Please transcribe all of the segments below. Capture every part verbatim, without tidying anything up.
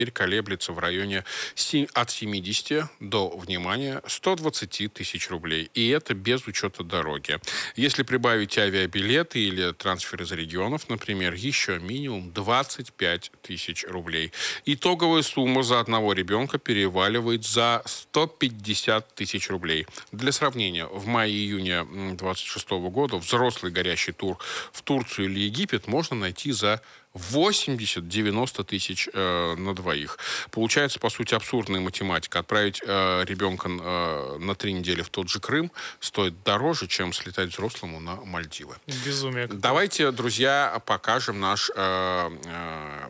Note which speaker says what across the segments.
Speaker 1: колеблется в районе се- от семидесяти до, внимания, ста двадцати тысяч рублей. И это без учета дороги. Если прибавить авиабилеты или трансфер из регионов, например, еще минимум двадцать пять тысяч рублей. Итоговая сумма за одного ребенка переваливает за сто пятьдесят тысяч рублей. Для сравнения, в мае-июне двадцать шестого года взрослый горящий тур в Турцию или Египет можно найти за восемьдесят-девяносто тысяч э, на двоих. Получается, по сути, абсурдная математика. Отправить э, ребенка э, на три недели в тот же Крым стоит дороже, чем слетать взрослому на Мальдивы.
Speaker 2: Безумие какое.
Speaker 1: Давайте, друзья, покажем наш э, э,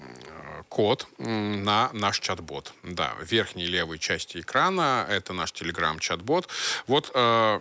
Speaker 1: код на наш чат-бот. Да, в верхней левой части экрана это наш телеграм-чат-бот. Вот э,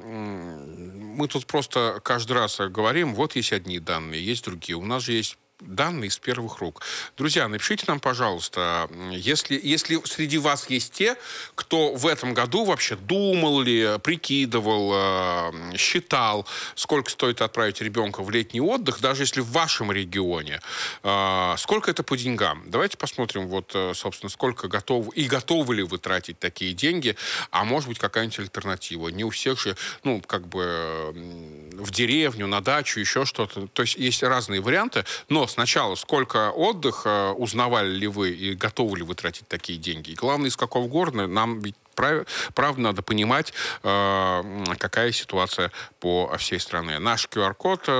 Speaker 1: мы тут просто каждый раз говорим, вот есть одни данные, есть другие. У нас же есть данные из первых рук. Друзья, напишите нам, пожалуйста, если, если среди вас есть те, кто в этом году вообще думал ли, прикидывал, э, считал, сколько стоит отправить ребенка в летний отдых, даже если в вашем регионе, э, сколько это по деньгам. Давайте посмотрим, вот, собственно, сколько готовы, и готовы ли вы тратить такие деньги, а может быть, какая-нибудь альтернатива. Не у всех же, ну, как бы в деревню, на дачу, еще что-то. То есть есть разные варианты, но сначала, сколько отдыха, узнавали ли вы и готовы ли вы тратить такие деньги? И главное, из какого города, нам ведь прав, правда надо понимать, э, какая ситуация по всей стране. Наш ку ар-код э,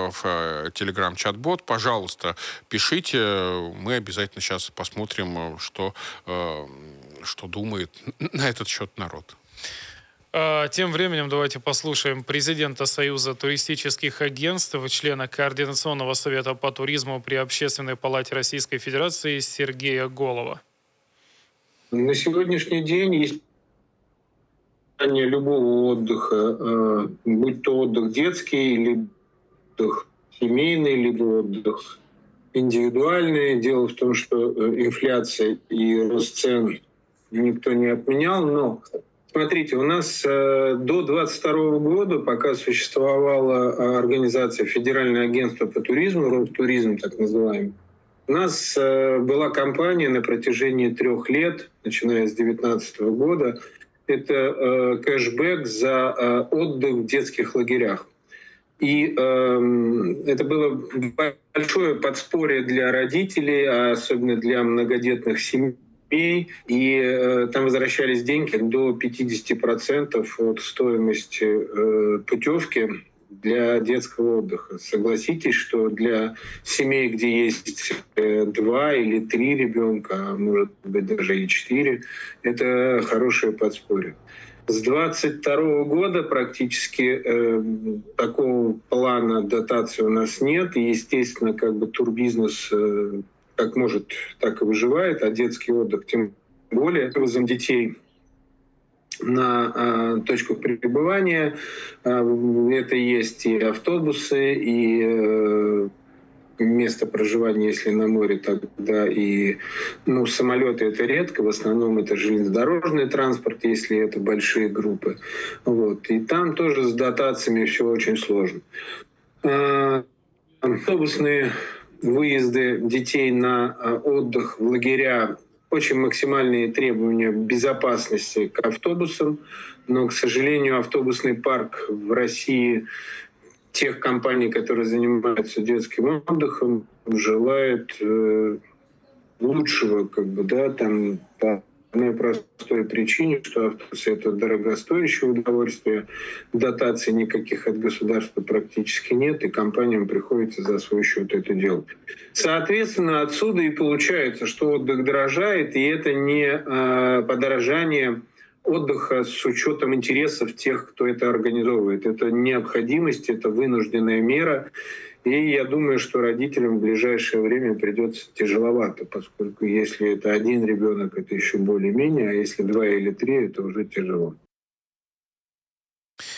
Speaker 1: в телеграм-чат-бот, пожалуйста, пишите, мы обязательно сейчас посмотрим, что, э, что думает на этот счет народ.
Speaker 2: Тем временем давайте послушаем президента Союза туристических агентств, члена Координационного совета по туризму при Общественной палате Российской Федерации Сергея Голова.
Speaker 3: На сегодняшний день есть любого отдыха, будь то отдых детский, либо отдых семейный, либо отдых индивидуальный. Дело в том, что инфляция и рост цен никто не отменял, но смотрите, у нас э, до двадцать второго года, пока существовала организация Федеральное агентство по туризму, Ростуризм так называемый, у нас э, была кампания на протяжении трех лет, начиная с две тысячи девятнадцатого года, это э, кэшбэк за э, отдых в детских лагерях. И э, это было большое подспорье для родителей, особенно для многодетных семей. И э, там возвращались деньги до пятьдесят процентов от стоимости э, путевки для детского отдыха. Согласитесь, что для семей, где есть э, два или три ребенка, а может быть даже и четыре, это хорошее подспорье. С двадцать второго года практически э, такого плана дотации у нас нет. И, естественно, как бы турбизнес э, как может, так и выживает, а детский отдых тем более. Вывозом детей на э, точку пребывания. Э, это есть и автобусы, и э, место проживания, если на море, тогда и ну, самолеты это редко, в основном это железнодорожный транспорт, если это большие группы. Вот. И там тоже с дотациями все очень сложно. Э, автобусные выезды детей на отдых в лагеря, очень максимальные требования безопасности к автобусам, но, к сожалению, автобусный парк в России тех компаний, которые занимаются детским отдыхом, желает э, лучшего, как бы, да, там по одной простой причине, что автобусы — это дорогостоящее удовольствие, дотаций никаких от государства практически нет, и компаниям приходится за свой счет это делать. Соответственно, отсюда и получается, что отдых дорожает, и это не э, подорожание отдыха с учетом интересов тех, кто это организовывает. Это необходимость, это вынужденная мера. И я думаю, что родителям в ближайшее время придется тяжеловато, поскольку если это один ребенок, это еще более-менее, а если два или три, это уже тяжело.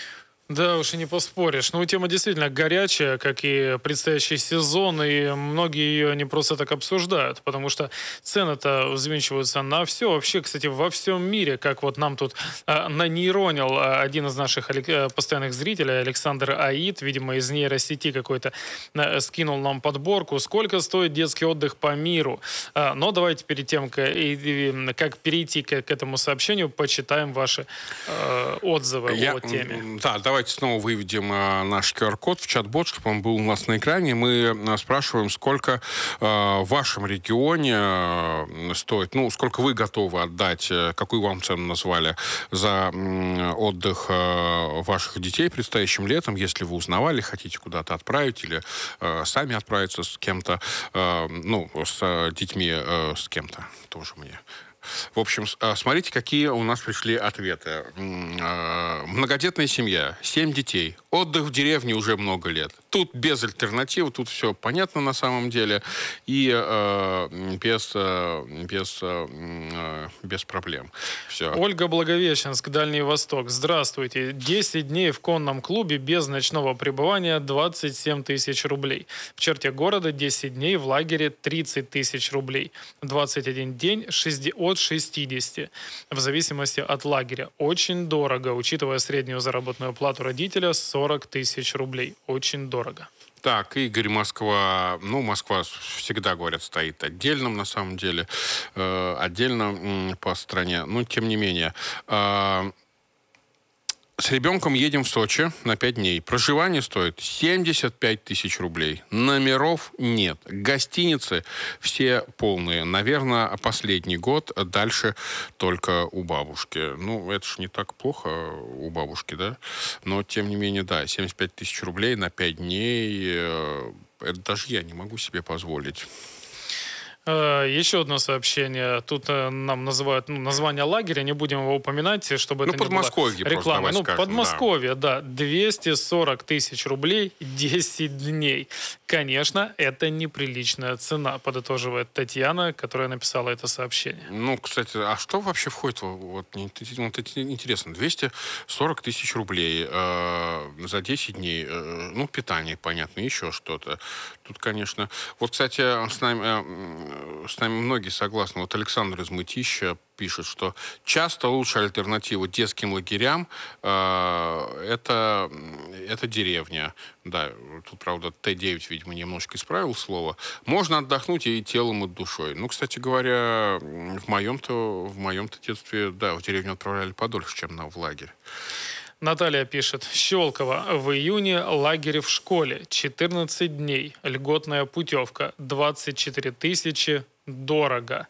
Speaker 2: Да, уж и не поспоришь. Ну, тема действительно горячая, как и предстоящий сезон, и многие ее не просто так обсуждают, потому что цены-то взвинчиваются на все. Вообще, кстати, во всем мире, как вот нам тут а, нанейронил а, один из наших а, постоянных зрителей, Александр Аид, видимо, из нейросети какой-то, а, скинул нам подборку, сколько стоит детский отдых по миру. А, но давайте перед тем, как, и, как перейти к, к этому сообщению, почитаем ваши а, отзывы
Speaker 1: Я,
Speaker 2: о теме.
Speaker 1: Да, давайте снова выведем а, наш ку ар код в чат-бот, чтобы он был у нас на экране. Мы а, спрашиваем, сколько а, в вашем регионе а, стоит, ну, сколько вы готовы отдать, а, какую вам цену назвали, за м, отдых а, ваших детей предстоящим летом, если вы узнавали, хотите куда-то отправить или а, сами отправиться с кем-то, а, ну, с а, детьми, а, с кем-то тоже мне. В общем, смотрите, какие у нас пришли ответы. Многодетная семья, семь детей, отдых в деревне уже много лет. Тут без альтернатив, тут все понятно на самом деле. И э, без, э, без, э, без проблем. Все.
Speaker 2: Ольга Благовещенск, Дальний Восток. Здравствуйте. десять дней в конном клубе без ночного пребывания двадцать семь тысяч рублей. В черте города десять дней в лагере тридцать тысяч рублей. двадцать один день от шестидесяти. В зависимости от лагеря. Очень дорого, учитывая среднюю заработную плату родителя сорок тысяч рублей. Очень дорого.
Speaker 1: Так, Игорь, Москва. Ну, Москва всегда, говорят, стоит отдельным, на самом деле. Э, отдельно м, по стране. Но, тем не менее. Э, С ребенком едем в Сочи на пять дней. Проживание стоит семьдесят пять тысяч рублей. Номеров нет. Гостиницы все полные. Наверное, последний год. Дальше только у бабушки. Ну, это ж не так плохо у бабушки, да? Но, тем не менее, да, семьдесят пять тысяч рублей на пять дней. Это даже я не могу себе позволить.
Speaker 2: Еще одно сообщение. Тут нам называют ну, название лагеря, не будем его упоминать, чтобы
Speaker 1: ну,
Speaker 2: это не
Speaker 1: Подмосковье
Speaker 2: было рекламой. Ну,
Speaker 1: скажем,
Speaker 2: Подмосковье, да. да. двести сорок тысяч рублей десять дней. Конечно, это неприличная цена, подытоживает Татьяна, которая написала это сообщение.
Speaker 1: Ну, кстати, а что вообще входит? Вот, вот интересно, двести сорок тысяч рублей э, за десять дней. Э, ну, питание, понятно, еще что-то. Тут, конечно... Вот, кстати, с нами... Э, С нами многие согласны. Вот Александр из Мытища пишет, что часто лучшая альтернатива детским лагерям э, это, это деревня. Да, тут, правда, Т девять, видимо, немножко исправил слово. Можно отдохнуть и телом, и душой. Ну, кстати говоря, в моем-то, в моем-то детстве, да, в деревню отправляли подольше, чем на, в лагерь.
Speaker 2: Наталья пишет. Щелково. В июне лагерь в школе. четырнадцать дней. Льготная путевка. двадцать четыре тысячи. Дорого.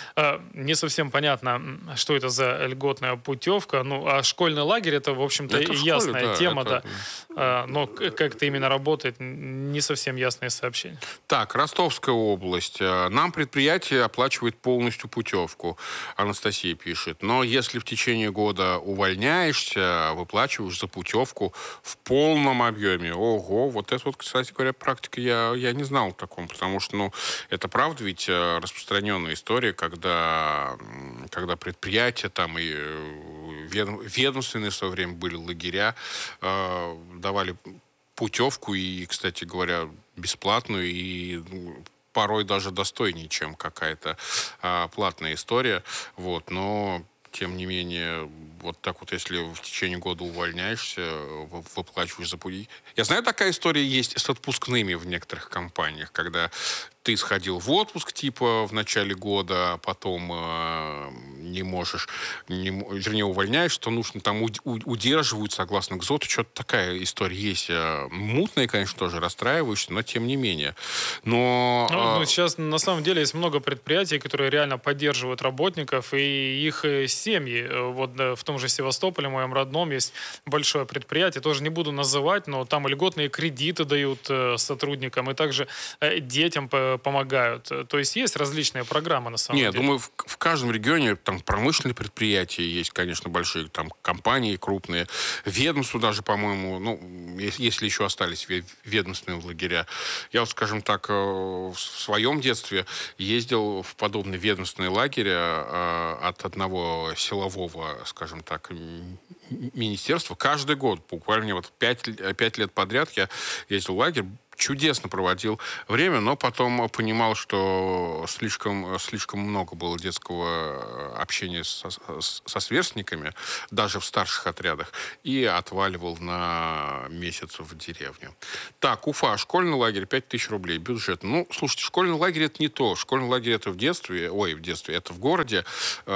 Speaker 2: Не совсем понятно, что это за льготная путевка. Ну, а школьный лагерь, это, в общем-то, это в ясная школе, да, тема, это... да. Но как это именно работает, не совсем ясное сообщение.
Speaker 1: Так, Ростовская область. Нам предприятие оплачивает полностью путевку. Анастасия пишет. Но если в течение года увольняешься, выплачиваешь за путевку в полном объеме. Ого, вот это вот, кстати говоря, практика, я, я не знал о таком, потому что, ну, это правда ведь распространенная история, когда, когда предприятия там и ведомственные в свое время были лагеря, э, давали путевку и, кстати говоря, бесплатную и порой даже достойнее, чем какая-то э, платная история. Вот, но тем не менее, вот так вот, если в течение года увольняешься, выплачиваешь за путь. Я знаю, такая история есть с отпускными в некоторых компаниях, когда ты сходил в отпуск, типа, в начале года, а потом э, не можешь, не, вернее, увольняешь, то нужно там у, у, удерживают, согласно ГЗОТу. Что-то такая история есть. Мутная, конечно, тоже расстраиваешься, но тем не менее. Но...
Speaker 2: Ну, ну, сейчас, на самом деле, есть много предприятий, которые реально поддерживают работников и их семьи. Вот в том же Севастополе, моем родном, есть большое предприятие. Тоже не буду называть, но там льготные кредиты дают сотрудникам, и также детям по помогают. То есть есть различные программы, на самом
Speaker 1: Нет,
Speaker 2: деле.
Speaker 1: думаю, в, в каждом регионе там промышленные предприятия есть, конечно, большие там компании крупные, ведомства даже, по-моему, ну, если, если еще остались ведомственные лагеря. Я вот, скажем так, в своем детстве ездил в подобный ведомственный лагерь от одного силового, скажем так, министерства каждый год, буквально вот пять, пять лет подряд я ездил в лагерь, чудесно проводил время, но потом понимал, что слишком, слишком много было детского общения со, со сверстниками, даже в старших отрядах, и отваливал на месяц в деревню. Так, Уфа, школьный лагерь, пять тысяч рублей, бюджет. Ну, слушайте, школьный лагерь — это не то. Школьный лагерь — это в детстве, ой, в детстве, это в городе,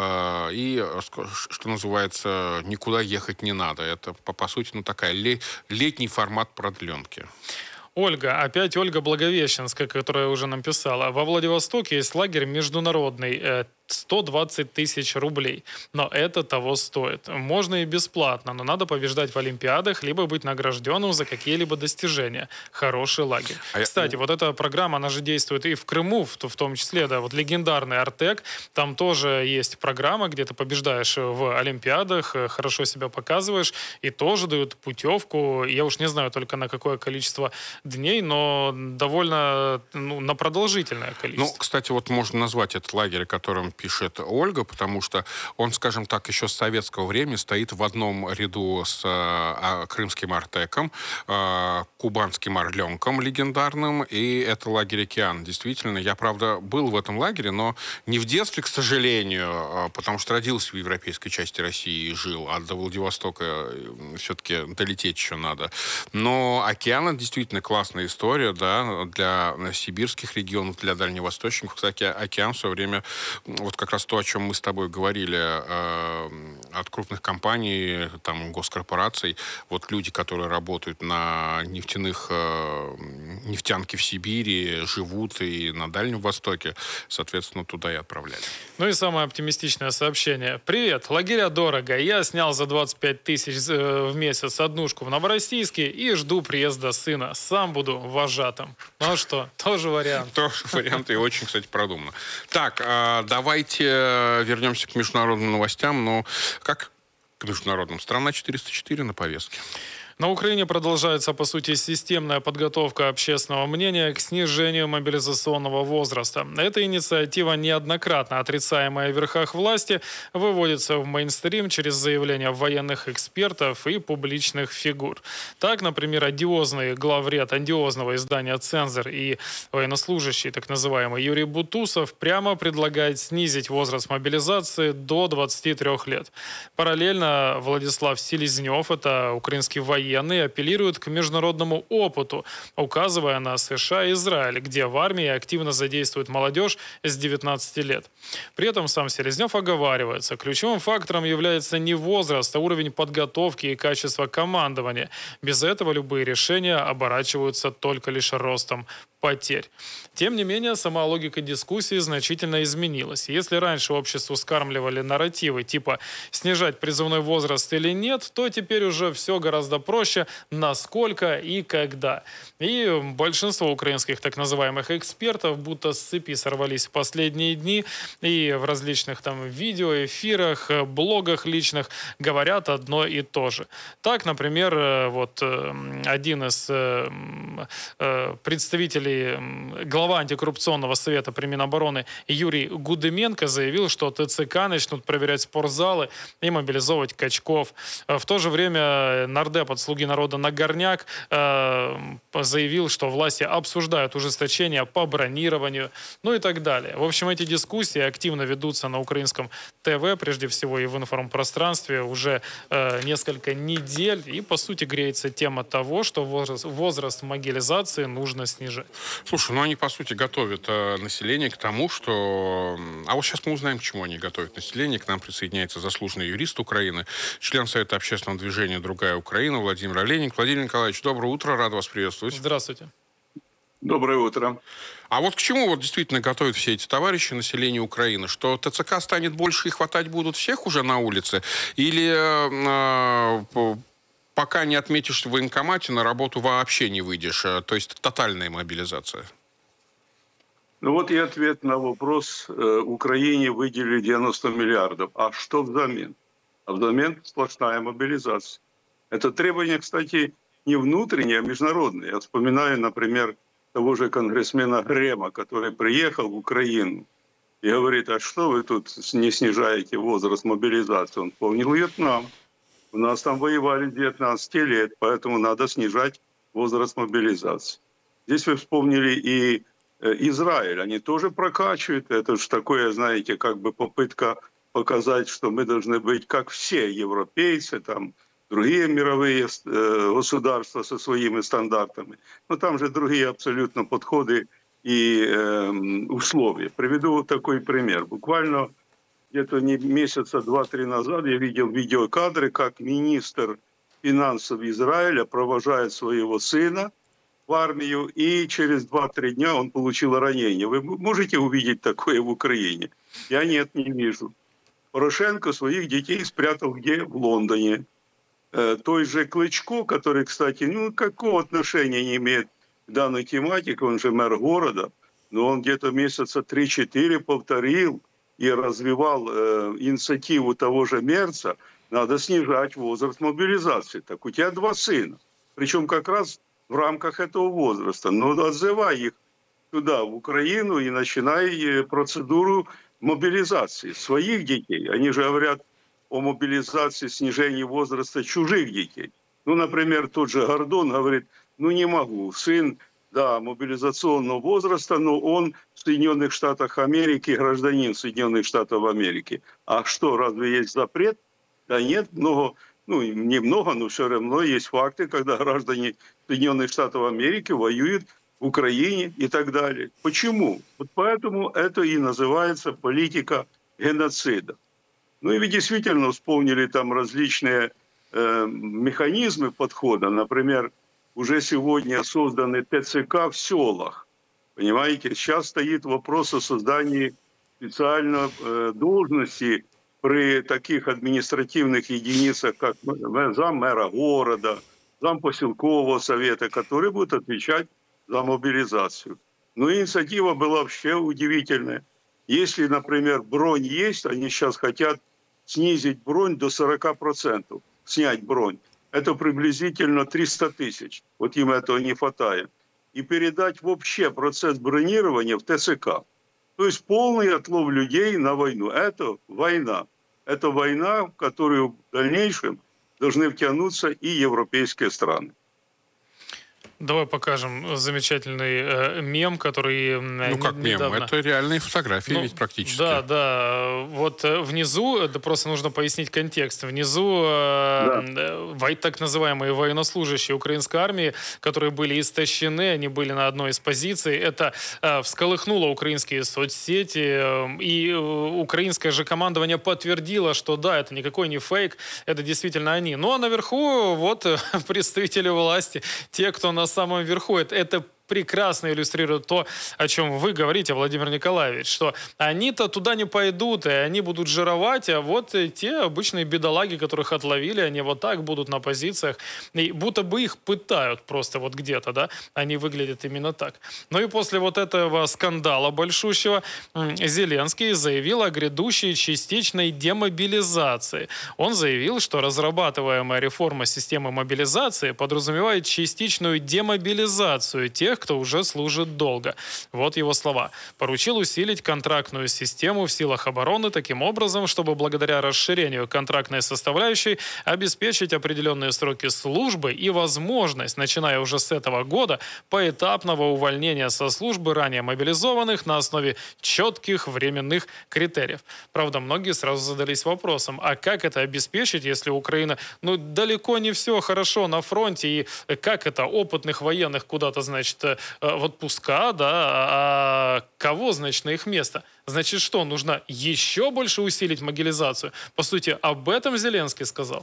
Speaker 1: э, и, что называется, никуда ехать не надо. Это, по, по сути, ну, такая ле, летний формат продленки.
Speaker 2: Ольга, опять Ольга Благовещенская, которая уже нам писала. Во Владивостоке есть лагерь международный, сто двадцать тысяч рублей. Но это того стоит. Можно и бесплатно, но надо побеждать в олимпиадах, либо быть награжденным за какие-либо достижения. Хороший лагерь. А Кстати, я... вот эта программа, она же действует и в Крыму, в, в том числе, да, вот легендарный Артек. Там тоже есть программа, где ты побеждаешь в олимпиадах, хорошо себя показываешь, и тоже дают путевку. Я уж не знаю только на какое количество дней, но довольно, ну, на продолжительное количество.
Speaker 1: Ну, кстати, вот можно назвать этот лагерь, о котором пишет Ольга, потому что он, скажем так, еще с советского времени стоит в одном ряду с э, крымским Артеком, э, кубанским Орленком легендарным, и это лагерь «Океан». Действительно, я, правда, был в этом лагере, но не в детстве, к сожалению, потому что родился в европейской части России и жил, а до Владивостока все-таки долететь еще надо. Но «Океан» — это действительно классная история, да, для сибирских регионов, для дальневосточных. Кстати, «Океан» в свое время, вот как раз то, о чем мы с тобой говорили, э, от крупных компаний, там, госкорпораций, вот люди, которые работают на нефтяных, э, нефтянке в Сибири, живут и на Дальнем Востоке, соответственно, туда и отправляли.
Speaker 2: Ну и самое оптимистичное сообщение. Привет, лагеря дорого. Я снял за двадцать пять тысяч в месяц однушку в Новороссийске и жду приезда сына. Сам буду вожатым. Ну а что, тоже вариант.
Speaker 1: Тоже вариант, и очень, кстати, продуманно. Так, давайте вернемся к международным новостям. Но как к международным? Страна четыреста четыре на повестке.
Speaker 2: На Украине продолжается, по сути, системная подготовка общественного мнения к снижению мобилизационного возраста. Эта инициатива, неоднократно отрицаемая в верхах власти, выводится в мейнстрим через заявления военных экспертов и публичных фигур. Так, например, одиозный главред одиозного издания «Цензор» и военнослужащий, так называемый Юрий Бутусов, прямо предлагает снизить возраст мобилизации до двадцати трёх лет. Параллельно Владислав Селезнев, это украинский военный, Военные апеллируют к международному опыту, указывая на США и Израиль, где в армии активно задействуют молодежь с девятнадцати лет. При этом сам Селезнев оговаривается, ключевым фактором является не возраст, а уровень подготовки и качество командования. Без этого любые решения оборачиваются только лишь ростом потерь. Тем не менее, сама логика дискуссии значительно изменилась. Если раньше обществу скармливали нарративы типа «снижать призывной возраст или нет», то теперь уже все гораздо проще «насколько и когда». И большинство украинских так называемых экспертов будто с цепи сорвались в последние дни и в различных там видео, эфирах, блогах личных говорят одно и то же. Так, например, вот один из представителей, глава антикоррупционного совета при Минобороны Юрий Гудыменко заявил, что ТЦК начнут проверять спортзалы и мобилизовывать качков. В то же время нардеп от «Слуги народа» Нагорняк заявил, что власти обсуждают ужесточения по бронированию, ну и так далее. В общем, эти дискуссии активно ведутся на украинском ТВ, прежде всего и в информпространстве, уже э, несколько недель, и, по сути, греется тема того, что возраст, возраст мобилизации нужно снижать.
Speaker 1: Слушай, ну они, по сути, готовят э, население к тому, что... А вот сейчас мы узнаем, к чему они готовят население. К нам присоединяется заслуженный юрист Украины, член Совета общественного движения «Другая Украина» Владимир Олейник. Владимир Николаевич, доброе утро, рад вас приветствовать.
Speaker 2: Здравствуйте.
Speaker 4: Доброе утро.
Speaker 1: А вот к чему вот действительно готовят все эти товарищи населения Украины? Что ТЦК станет больше и хватать будут всех уже на улице? Или э, пока не отметишь в военкомате, на работу вообще не выйдешь? То есть тотальная мобилизация?
Speaker 4: Ну вот и ответ на вопрос. Украине выделили девяносто миллиардов. А что взамен? А взамен сплошная мобилизация. Это требование, кстати, не внутреннее, а международное. Я вспоминаю, например, того же конгрессмена Грема, который приехал в Украину и говорит: а что вы тут не снижаете возраст мобилизации? Он вспомнил Вьетнам. У нас там воевали с девятнадцати лет, поэтому надо снижать возраст мобилизации. Здесь вы вспомнили и Израиль. Они тоже прокачивают. Это же такое, знаете, как бы попытка показать, что мы должны быть как все европейцы, там, другие мировые э, государства со своими стандартами. Но там же другие абсолютно подходы и э, условия. Приведу такой пример. Буквально где-то не месяца два-три назад я видел видеокадры, как министр финансов Израиля провожает своего сына в армию, и через два-три дня он получил ранение. Вы можете увидеть такое в Украине? Я нет, не вижу. Порошенко своих детей спрятал где? В Лондоне. Той же Кличко, который, кстати, ну, какого отношения не имеет к данной тематике, он же мэр города, но он где-то месяца три-четыре повторил и развивал э, инициативу того же Мерца, надо снижать возраст мобилизации. Так у тебя два сына, причем как раз в рамках этого возраста. Но отзывай их туда, в Украину, и начинай процедуру мобилизации своих детей. Они же говорят о мобилизации, снижении возраста чужих детей. Ну, например, тот же Гордон говорит, ну не могу, сын, да, мобилизационного возраста, но он в Соединенных Штатах Америки, гражданин Соединенных Штатов Америки. А что, разве есть запрет? Да нет, много, ну немного, но все равно есть факты, когда граждане Соединенных Штатов Америки воюют в Украине и так далее. Почему? Вот поэтому это и называется политика геноцида. Ну и вы действительно вспомнили там различные э, механизмы подхода. Например, уже сегодня созданы ТЦК в селах. Понимаете, сейчас стоит вопрос о создании специальной э, должности при таких административных единицах, как зам мэра города, зам поселкового совета, которые будут отвечать за мобилизацию. Но инициатива была вообще удивительная. Если, например, бронь есть, они сейчас хотят снизить бронь до сорока процентов, снять бронь. Это приблизительно триста тысяч. Вот им этого не хватает. И передать вообще процесс бронирования в ТЦК. То есть полный отлов людей на войну. Это война. Это война, в которую в дальнейшем должны втянуться и европейские страны.
Speaker 2: Давай покажем замечательный э, мем, который...
Speaker 1: Ну, как
Speaker 2: недавно...
Speaker 1: мем? Это реальные фотографии ну, ведь практически.
Speaker 2: Да, да. Вот внизу, да просто нужно пояснить контекст. Внизу э, да. так называемые военнослужащие украинской армии, которые были истощены, они были на одной из позиций. Это э, всколыхнуло украинские соцсети. Э, и украинское же командование подтвердило, что да, это никакой не фейк, это действительно они. Ну, а наверху вот представители власти, те, кто на самом верху. Это, это прекрасно иллюстрирует то, о чем вы говорите, Владимир Николаевич, что они-то туда не пойдут, и они будут жировать, а вот те обычные бедолаги, которых отловили, они вот так будут на позициях, и будто бы их пытают просто вот где-то, да, они выглядят именно так. Ну и после вот этого скандала большущего Зеленский заявил о грядущей частичной демобилизации. Он заявил, что разрабатываемая реформа системы мобилизации подразумевает частичную демобилизацию тех, кто уже служит долго. Вот его слова. Поручил усилить контрактную систему в силах обороны таким образом, чтобы благодаря расширению контрактной составляющей обеспечить определенные сроки службы и возможность, начиная уже с этого года, поэтапного увольнения со службы ранее мобилизованных на основе четких временных критериев. Правда, многие сразу задались вопросом, а как это обеспечить, если Украина, ну, далеко не все хорошо на фронте, и как это опытных военных куда-то, значит, в отпуска, да, а кого, значит, на их место? Значит, что, нужно еще больше усилить мобилизацию? По сути, об этом Зеленский сказал.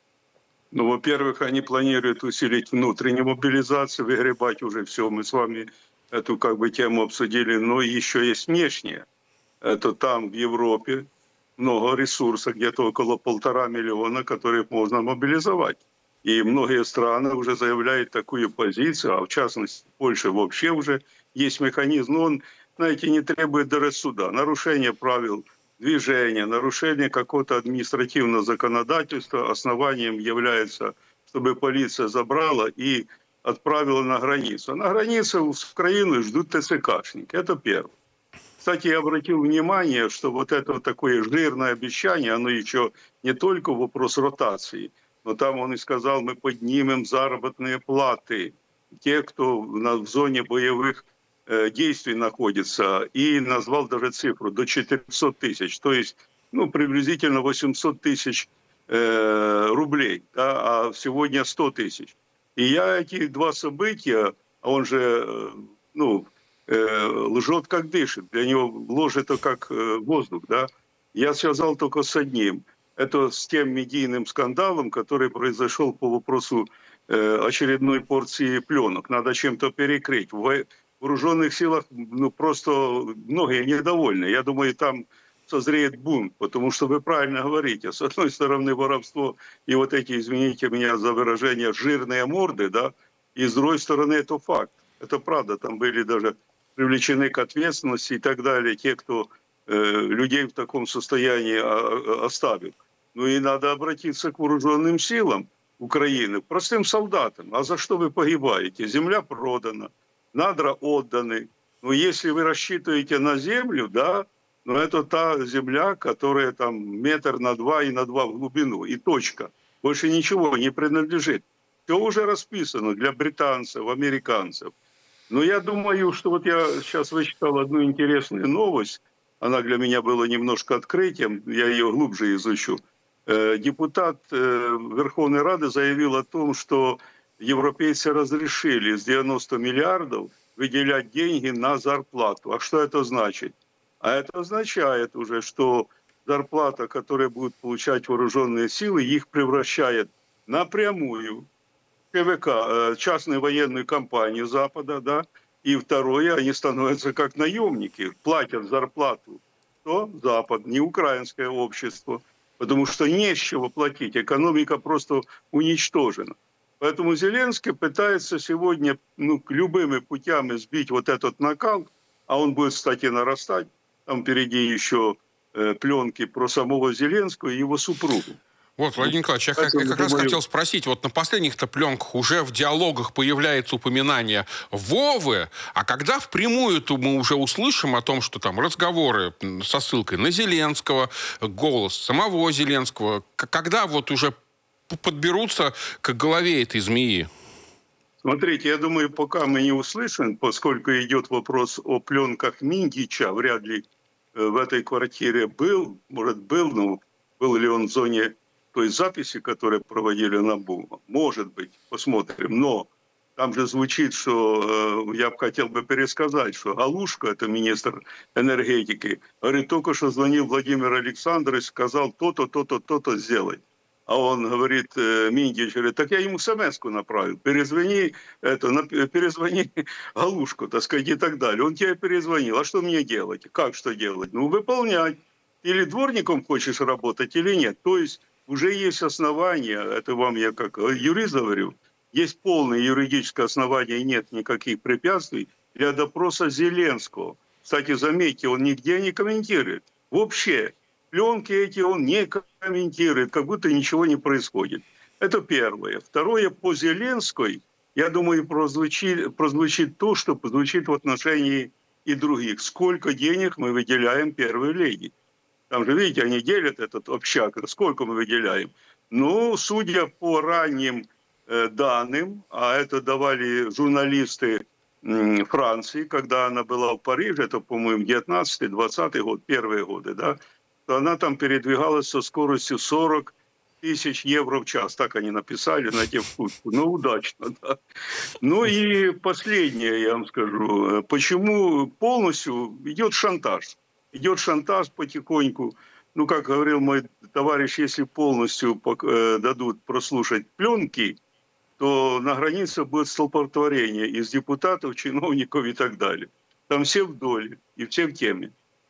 Speaker 4: Ну, во-первых, они планируют усилить внутреннюю мобилизацию, выгребать уже все. Мы с вами эту как бы тему обсудили, но еще есть внешнее. Это там, в Европе, много ресурсов, где-то около полтора миллиона, которых можно мобилизовать. И многие страны уже заявляют такую позицию, а в частности Польша вообще уже есть механизм, но он, знаете, не требует даже суда. Нарушение правил движения, нарушение какого-то административного законодательства основанием является, чтобы полиция забрала и отправила на границу. А на границе в Украину ждут ТЦКшники. Это первое. Кстати, я обратил внимание, что вот это вот такое жирное обещание, оно еще не только вопрос ротации, но там он и сказал, мы поднимем заработные платы. Те, кто в зоне боевых действий находится, и назвал даже цифру до четырехсот тысяч, то есть ну, приблизительно восемьсот тысяч э, рублей, да, а сегодня сто тысяч. И я эти два события, он же ну, э, лжет как дышит, для него ложь это как э, воздух, да, я связал только с одним. Это с тем медийным скандалом, который произошел по вопросу э, очередной порции пленок. Надо чем-то перекрыть. В вооруженных силах ну, просто многие недовольны. Я думаю, там созреет бунт, потому что вы правильно говорите. С одной стороны воровство и вот эти, извините меня за выражение, жирные морды, да, и с другой стороны это факт. Это правда, там были даже привлечены к ответственности и так далее те, кто э, людей в таком состоянии оставил. Ну и надо обратиться к вооруженным силам Украины, к простым солдатам. А за что вы погибаете? Земля продана, надра отданы. Но если вы рассчитываете на землю, да, но это та земля, которая там метр на два и на два в глубину, и точка. Больше ничего не принадлежит. Все уже расписано для британцев, американцев. Но я думаю, что вот я сейчас вычитал одну интересную новость, она для меня была немножко открытием, я ее глубже изучу. Депутат Верховной Рады заявил о том, что европейцы разрешили с девяноста миллиардов выделять деньги на зарплату. А что это значит? А это означает уже, что зарплата, которую будут получать вооруженные силы, их превращает напрямую в ЧВК, частную военную компанию Запада, да, и второе, они становятся как наемники, платят зарплату. То Запад, не украинское общество, потому что не с чего платить, экономика просто уничтожена. Поэтому Зеленский пытается сегодня ну, любыми путями сбить вот этот накал, а он будет, кстати, нарастать. Там впереди еще э, пленки про самого Зеленского и его супругу.
Speaker 1: Вот, Владимир Николаевич, я как, я как раз хотел спросить, вот на последних-то пленках уже в диалогах появляется упоминание Вовы, а когда впрямую-то мы уже услышим о том, что там разговоры со ссылкой на Зеленского, голос самого Зеленского, когда вот уже подберутся к голове этой змеи?
Speaker 4: Смотрите, я думаю, пока мы не услышим, поскольку идет вопрос о пленках Мингича, вряд ли в этой квартире был, может был, но был ли он в зоне той записи, которую проводили НАБУ, может быть, посмотрим. Но там же звучит, что э, я бы хотел бы пересказать, что Галушко, это министр энергетики, говорит, только что звонил Владимир Александрович, сказал то-то, то-то, то-то сделать. А он говорит, э, Мингич, говорит, так я ему смс-ку направил, перезвони, это, на, перезвони Галушку, так сказать, и так далее. Он тебе перезвонил, а что мне делать? Как что делать? Ну, выполнять. Или дворником хочешь работать, или нет. То есть уже есть основания, это вам я как юрист говорю, есть полное юридическое основание и нет никаких препятствий для допроса Зеленского. Кстати, заметьте, он нигде не комментирует. Вообще, пленки эти он не комментирует, как будто ничего не происходит. Это первое. Второе, по Зеленской, я думаю, прозвучит, прозвучит то, что прозвучит в отношении и других. Сколько денег мы выделяем первой леди? Там же, видите, они делят этот общак. Сколько мы выделяем? Ну, судя по ранним э, данным, а это давали журналисты э, Франции, когда она была в Париже, это, по-моему, девятнадцатый-двадцатый год, первые годы, да, то она там передвигалась со скоростью сорок тысяч евро в час. Так они написали на тевкутку. Ну, удачно, да. Ну и последнее, я вам скажу. Почему полностью идет шантаж? Идет шантаж потихоньку. Ну, как говорил мой товарищ, если полностью дадут прослушать пленки, то на границе будет столпотворение из депутатов, чиновников и так далее. Там все в доле и все в теме.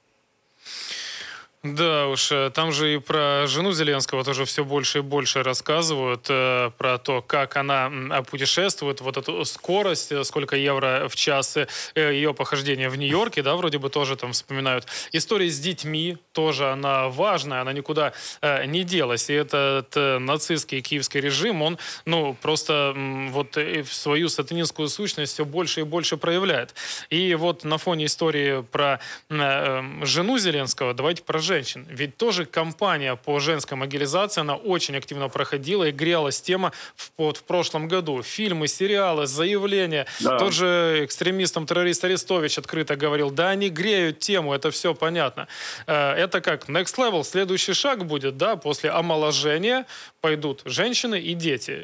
Speaker 2: Да уж, там же и про жену Зеленского тоже все больше и больше рассказывают, э, про то, как она путешествует, вот эту скорость, сколько евро в час, э, ее похождение в Нью-Йорке, да, вроде бы тоже там вспоминают. История с детьми тоже, она важная, она никуда э, не делась. И этот э, нацистский киевский режим, он, ну, просто э, вот э, свою сатанинскую сущность все больше и больше проявляет. И вот на фоне истории про э, жену Зеленского давайте про женщин. Ведь тоже кампания по женской мобилизации, она очень активно проходила и грелась тема в, вот, в прошлом году. Фильмы, сериалы, заявления. Да. Тот же экстремистом-террорист Арестович открыто говорил, да они греют тему, это все понятно. Это как next level, следующий шаг будет, да, после омоложения пойдут женщины и дети.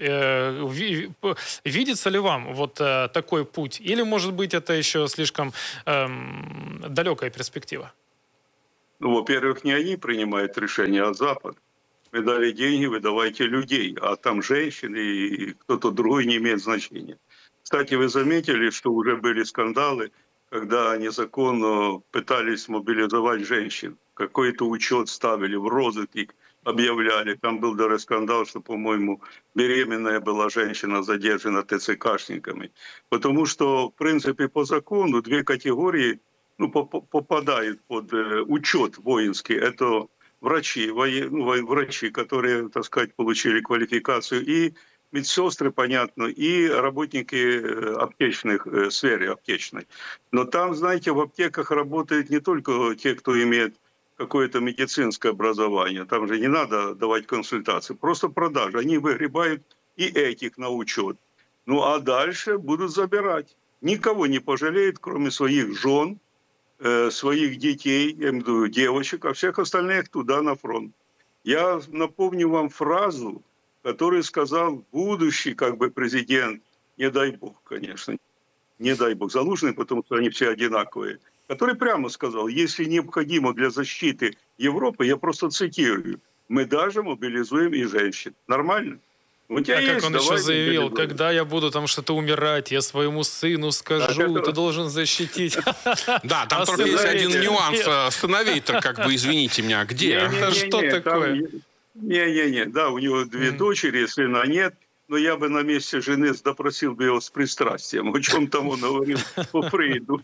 Speaker 2: Видится ли вам вот такой путь? Или, может быть, это еще слишком эм, далекая перспектива?
Speaker 4: Ну, во-первых, не они принимают решения, а Запад. Мы дали деньги, вы давайте людей, а там женщины и кто-то другой не имеет значения. Кстати, вы заметили, что уже были скандалы, когда незаконно пытались мобилизовать женщин. Какой-то учет ставили, в розыск объявляли. Там был даже скандал, что, по-моему, беременная была женщина задержана ТЦКшниками. Потому что, в принципе, по закону две категории ну, попадают под учет воинский. Это врачи, ну, врачи, которые, так сказать, получили квалификацию, и медсестры, понятно, и работники аптечных, сферы аптечной. Но там, знаете, в аптеках работают не только те, кто имеет какое-то медицинское образование. Там же не надо давать консультации. Просто продажи. Они выгребают и этих на учет. Ну а дальше будут забирать. Никого не пожалеют, кроме своих жен, э, своих детей, я имею в виду девочек, а всех остальных туда на фронт. Я напомню вам фразу, которую сказал будущий как бы президент, не дай бог, конечно, не дай бог, Залужный, потому что они все одинаковые, который прямо сказал, если необходимо для защиты Европы, я просто цитирую, мы даже мобилизуем и женщин. Нормально?
Speaker 2: У тебя а есть, как он еще заявил, мобилизуем. Когда я буду там что-то умирать, я своему сыну скажу, а ты должен защитить.
Speaker 1: Да, там только есть один нюанс. Сыновей-то, как бы, извините меня, где?
Speaker 2: Что такое?
Speaker 4: Не-не-не, да, у него две дочери, сына нет. Но я бы на месте жены допросил бы его с пристрастием. О чем там он говорил по Фрейду.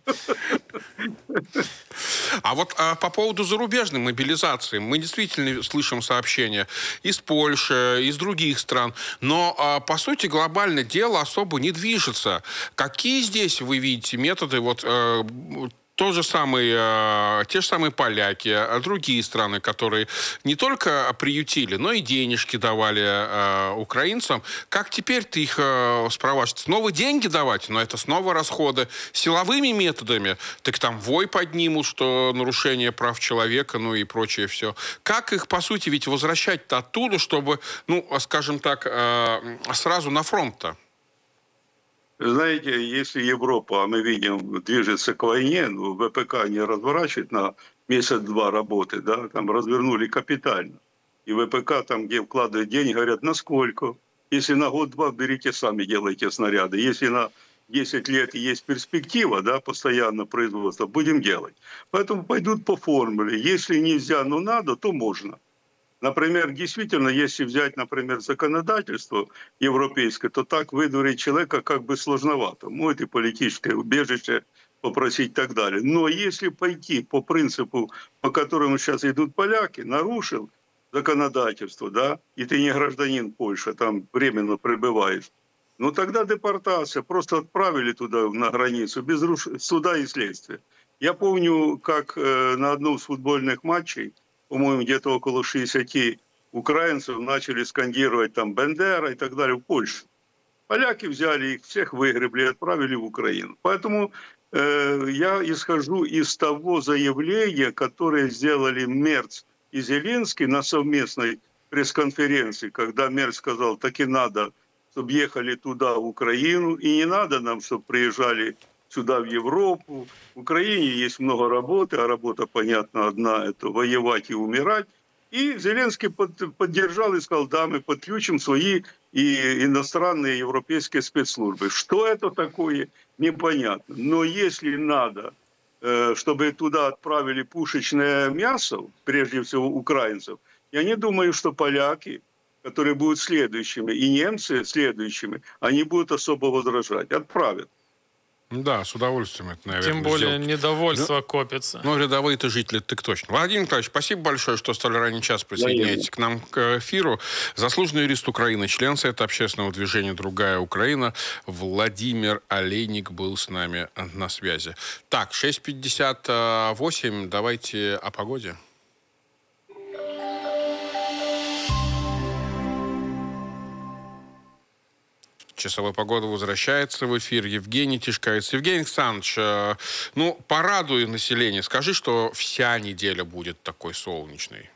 Speaker 1: А вот а, по поводу зарубежной мобилизации. Мы действительно слышим сообщения из Польши, из других стран. Но, а, по сути, глобально дело особо не движется. Какие здесь вы видите методы? Вот, а, То же самое, э, те же самые поляки, а другие страны, которые не только приютили, но и денежки давали э, украинцам. Как теперь-то их э, спроваживать? Снова деньги давать, но это снова расходы. Силовыми методами, так там вой поднимут, что нарушение прав человека, ну и прочее все. Как их, по сути, ведь возвращать-то оттуда, чтобы, ну, скажем так, э, сразу на фронт-то?
Speaker 4: Знаете, если Европа, а мы видим, движется к войне, ну, ВПК не разворачивает на месяц-два работы, да, там развернули капитально. И ВПК там, где вкладывают деньги, говорят, насколько? Если на год-два, берите сами, делайте снаряды. Если на десять лет есть перспектива, да, постоянно производство, будем делать. Поэтому пойдут по формуле. Если нельзя, но надо, то можно. Например, действительно, если взять, например, законодательство европейское, то так выдворить человека как бы сложновато. Может и политическое убежище попросить и так далее. Но если пойти по принципу, по которому сейчас идут поляки, нарушил законодательство, да, и ты не гражданин Польши, там временно пребываешь, ну тогда депортация, просто отправили туда на границу без суда и следствия. Я помню, как э, на одном из футбольных матчей, по-моему, где-то около шестидесяти украинцев начали скандировать там Бендера и так далее в Польше. Поляки взяли их, всех выгребли и отправили в Украину. Поэтому э, я исхожу из того заявления, которое сделали Мерц и Зеленский на совместной пресс-конференции, когда Мерц сказал, так и надо, чтобы ехали туда, в Украину, и не надо нам, чтобы приезжали сюда, в Европу. В Украине есть много работы, а работа, понятно, одна – это воевать и умирать. И Зеленский поддержал и сказал, да, мы подключим свои и иностранные европейские спецслужбы. Что это такое, непонятно. Но если надо, чтобы туда отправили пушечное мясо, прежде всего украинцев, я не думаю, что поляки, которые будут следующими, и немцы следующими, они будут особо возражать. Отправят.
Speaker 1: Да, с удовольствием это, наверное,
Speaker 2: Тем более
Speaker 1: сделать.
Speaker 2: Недовольство
Speaker 1: ну,
Speaker 2: копится.
Speaker 1: Ну, рядовые-то жители, так точно. Владимир Николаевич, спасибо большое, что столь ранний час присоединяетесь к нам к эфиру. Заслуженный юрист Украины, член Совета общественного движения «Другая Украина» Владимир Олейник был с нами на связи. Так, шесть пятьдесят восемь, давайте о погоде. «Часовой погоды» возвращается в эфир. Евгений Тишкаец. Евгений Александрович, э, ну, порадуй население. Скажи, что вся неделя будет такой солнечной.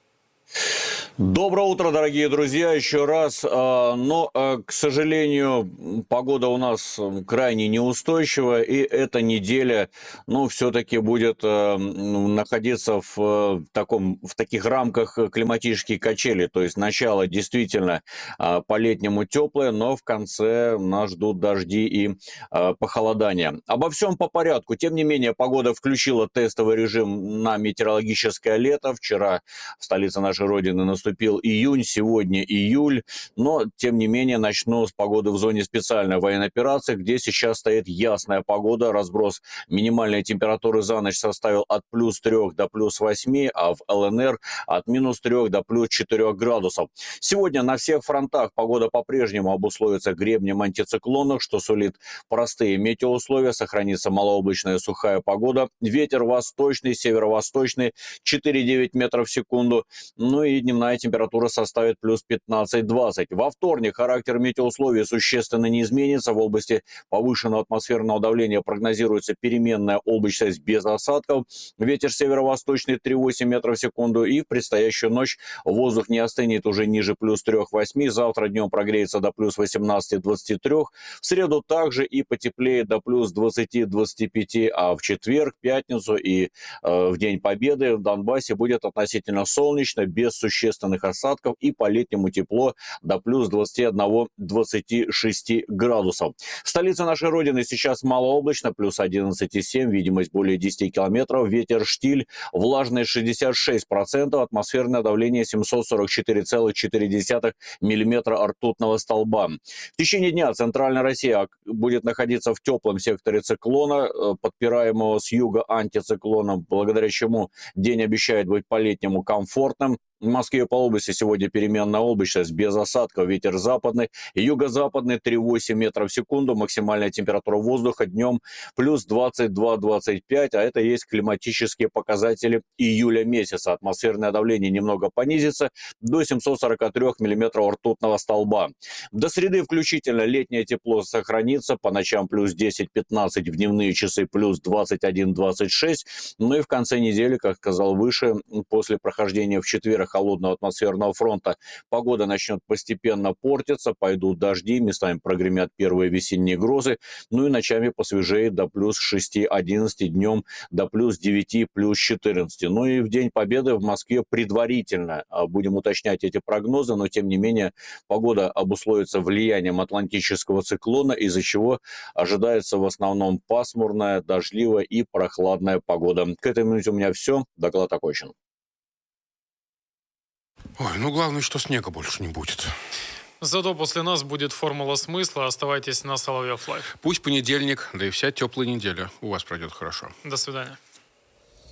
Speaker 5: Доброе утро, дорогие друзья, еще раз. Но, к сожалению, погода у нас крайне неустойчивая, и эта неделя, ну, все-таки будет находиться в, таком, в таких рамках климатических качелей. То есть начало действительно по-летнему теплое, но в конце нас ждут дожди и похолодания. Обо всем по порядку. Тем не менее, погода включила тестовый режим на метеорологическое лето. Вчера в столице нашей Родины наступил Наступил июнь, сегодня июль, но, тем не менее, начну с погоды в зоне специальной военной операции, где сейчас стоит ясная погода. Разброс минимальной температуры за ночь составил от плюс трёх до плюс восьми, а в ЛНР от минус трёх до плюс четырёх градусов. Сегодня на всех фронтах погода по-прежнему обусловится гребнем антициклонов, что сулит простые метеоусловия, сохранится малооблачная сухая погода, ветер восточный, северо-восточный четыре-девять метров в секунду, ну и дневная температура составит плюс пятнадцать-двадцать. Во вторник характер метеоусловий существенно не изменится. В области повышенного атмосферного давления прогнозируется переменная облачность без осадков. Ветер северо-восточный три-восемь метров в секунду. И в предстоящую ночь воздух не остынет уже ниже плюс трёх-восьми. Завтра днем прогреется до плюс восемнадцати-двадцати трёх. В среду также и потеплеет до плюс двадцати-двадцати пяти. А в четверг, пятницу и э, в День Победы в Донбассе будет относительно солнечно, без существенных осадков, и по-летнему тепло до плюс двадцати одного — двадцати шести градусов. В столице нашей Родины сейчас малооблачно, плюс одиннадцать и семь, видимость более десяти километров, ветер штиль, влажность шестьдесят шесть процентов, атмосферное давление семьсот сорок четыре целых четыре десятых миллиметра ртутного столба. В течение дня центральная Россия будет находиться в теплом секторе циклона, подпираемого с юга антициклоном, благодаря чему день обещает быть по-летнему комфортным. В Москве по области сегодня переменная облачность, без осадков, ветер западный, юго-западный три-восемь метров в секунду, максимальная температура воздуха днем плюс двадцать два — двадцать пять, а это есть климатические показатели июля месяца. Атмосферное давление немного понизится до семисот сорока трёх миллиметров ртутного столба. До среды включительно летнее тепло сохранится, по ночам плюс десять-пятнадцать, в дневные часы плюс двадцать один — двадцать шесть, ну и в конце недели, как сказал выше, после прохождения в четверг холодного атмосферного фронта погода начнет постепенно портиться, пойдут дожди, местами прогремят первые весенние грозы, ну и ночами посвежеет до плюс шести-одиннадцати, днем до плюс девяти, плюс четырнадцати. Ну и в День Победы в Москве предварительно будем уточнять эти прогнозы, но тем не менее погода обусловится влиянием атлантического циклона, из-за чего ожидается в основном пасмурная, дождливая и прохладная погода. К этой минуте у меня все. Доклад окончен.
Speaker 1: Ой, ну главное, что снега больше не будет.
Speaker 2: Зато после нас будет формула смысла. Оставайтесь на Соловьев Лайв.
Speaker 1: Пусть понедельник, да и вся теплая неделя у вас пройдет хорошо.
Speaker 2: До свидания.